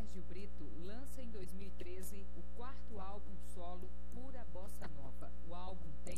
Sérgio Brito lança em 2013 o quarto álbum solo Pura Bossa Nova. O álbum